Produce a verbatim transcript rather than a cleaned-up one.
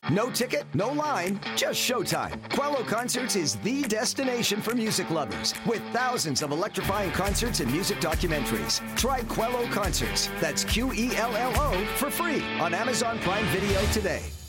No ticket, no line, just showtime. Quello Concerts is the destination for music lovers with thousands of electrifying concerts and music documentaries. Try Quello Concerts. That's Q E L L O for free on Amazon Prime Video today.